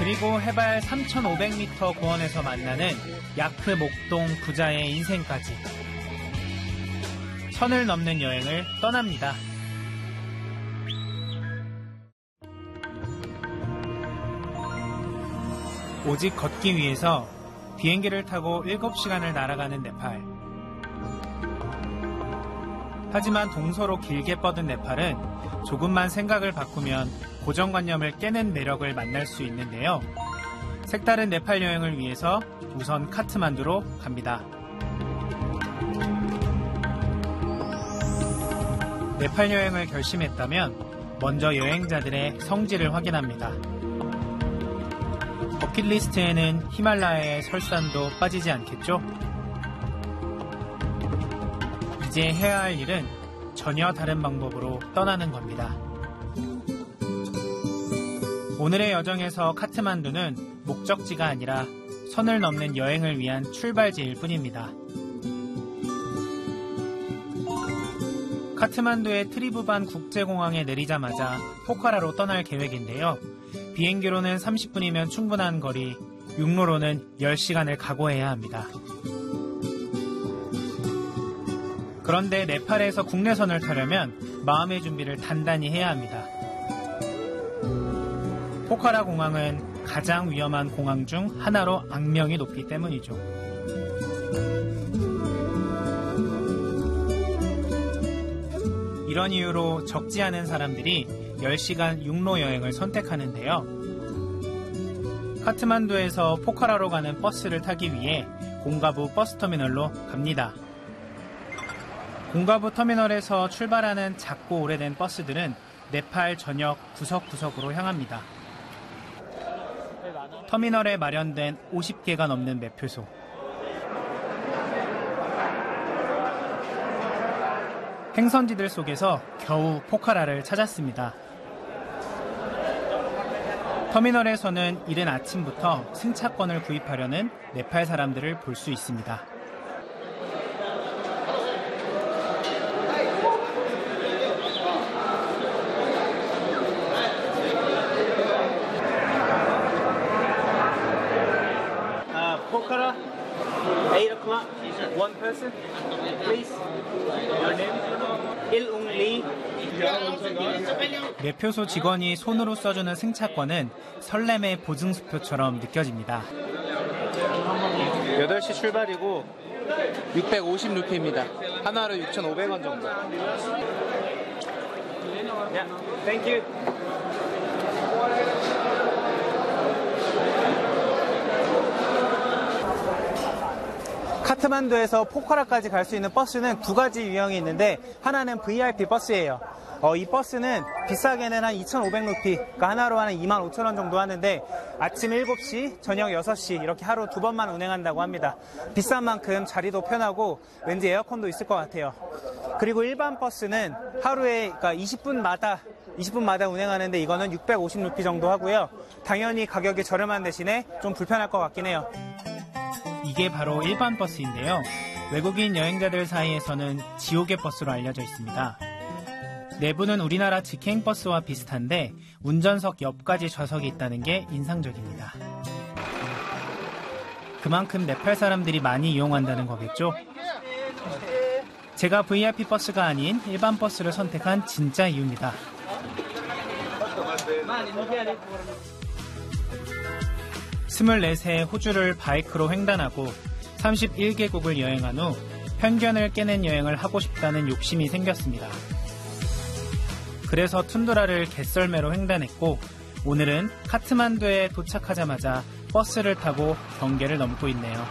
그리고 해발 3,500m 고원에서 만나는 야크 목동 부자의 인생까지. 선을 넘는 여행을 떠납니다. 오직 걷기 위해서 비행기를 타고 7시간을 날아가는 네팔. 하지만 동서로 길게 뻗은 네팔은 조금만 생각을 바꾸면 고정관념을 깨는 매력을 만날 수 있는데요. 색다른 네팔 여행을 위해서 우선 카트만두로 갑니다. 네팔 여행을 결심했다면 먼저 여행자들의 성질을 확인합니다. 버킷리스트에는 히말라야의 설산도 빠지지 않겠죠? 이제 해야 할 일은 전혀 다른 방법으로 떠나는 겁니다. 오늘의 여정에서 카트만두는 목적지가 아니라 선을 넘는 여행을 위한 출발지일 뿐입니다. 카트만두의 트리부반 국제공항에 내리자마자 포카라로 떠날 계획인데요. 비행기로는 30분이면 충분한 거리, 육로로는 10시간을 각오해야 합니다. 그런데 네팔에서 국내선을 타려면 마음의 준비를 단단히 해야 합니다. 포카라 공항은 가장 위험한 공항 중 하나로 악명이 높기 때문이죠. 이런 이유로 적지 않은 사람들이 10시간 육로 여행을 선택하는데요. 카트만두에서 포카라로 가는 버스를 타기 위해 공가부 버스터미널로 갑니다. 공가부 터미널에서 출발하는 작고 오래된 버스들은 네팔 전역 구석구석으로 향합니다. 터미널에 마련된 50개가 넘는 매표소. 행선지들 속에서 겨우 포카라를 찾았습니다. 터미널에서는 이른 아침부터 승차권을 구입하려는 네팔 사람들을 볼 수 있습니다. Pokhara, 8 o'clock, one person, please. Your name? Il-ung Lee. 매표소 직원이 손으로 써주는 승차권은 설렘의 보증수표처럼 느껴집니다. 8시 출발이고 650루피입니다. 하나로 6,500원 정도. Yeah, thank you. 카트만두에서 포카라까지 갈 수 있는 버스는 두 가지 유형이 있는데 하나는 VIP 버스예요. 이 버스는 비싸게는 한 2,500루피, 그러니까 하나로 한 25,000원 정도 하는데 아침 7시, 저녁 6시 이렇게 하루 두 번만 운행한다고 합니다. 비싼 만큼 자리도 편하고 왠지 에어컨도 있을 것 같아요. 그리고 일반 버스는 하루에 그러니까 20분마다 운행하는데 이거는 650루피 정도 하고요. 당연히 가격이 저렴한 대신에 좀 불편할 것 같긴 해요. 이게 바로 일반 버스인데요. 외국인 여행자들 사이에서는 지옥의 버스로 알려져 있습니다. 내부는 우리나라 직행버스와 비슷한데 운전석 옆까지 좌석이 있다는 게 인상적입니다. 그만큼 네팔 사람들이 많이 이용한다는 거겠죠? 제가 VIP 버스가 아닌 일반 버스를 선택한 진짜 이유입니다. 24세 호주를 바이크로 횡단하고 31개국을 여행한 후 편견을 깨는 여행을 하고 싶다는 욕심이 생겼습니다. 그래서 툰드라를 개썰매로 횡단했고 오늘은 카트만두에 도착하자마자 버스를 타고 경계를 넘고 있네요.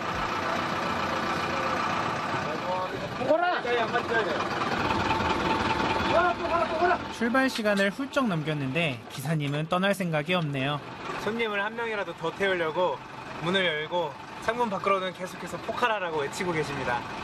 출발 시간을 훌쩍 넘겼는데 기사님은 떠날 생각이 없네요. 손님을 한 명이라도 더 태우려고 문을 열고 창문 밖으로는 계속해서 포카라라고 외치고 계십니다.